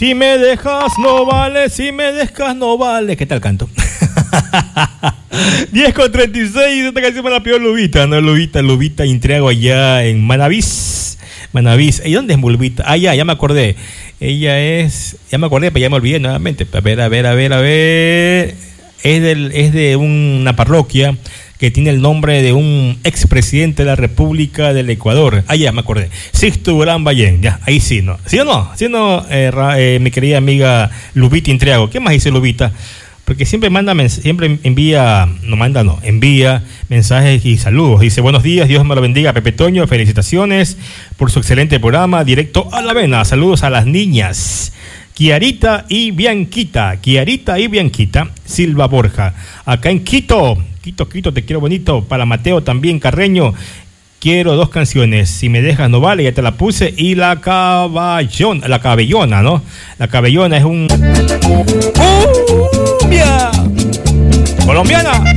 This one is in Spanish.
Si me dejas no vale, si me dejas no vale. ¿Qué tal canto? 10:36, esta canción me la pidió Lubita, ¿no? Lubita Intriago allá en Manavís. ¿Y dónde es Lubita? Ah, ya me acordé. Ella es, ya me acordé, pero ya me olvidé nuevamente. A ver. Es de una parroquia que tiene el nombre de un expresidente de la República del Ecuador. Ah, ya me acordé. Sixto Durán Ballén. Ya, ahí sí, ¿no? ¿Sí o no? ¿Sí o no, mi querida amiga Lubita Intriago? ¿Qué más dice Lubita? Porque siempre envía mensajes y saludos. Dice, buenos días, Dios me lo bendiga, Pepe Toño, felicitaciones por su excelente programa, directo a la vena. Saludos a las niñas Kiarita y Bianquita, Silva Borja, acá en Quito, te quiero bonito. Para Mateo también Carreño, quiero 2 canciones, Si me dejas no vale, ya te la puse, y la cabellona, ¿no? La cabellona es un... ¡Cumbia! ¡Colombiana!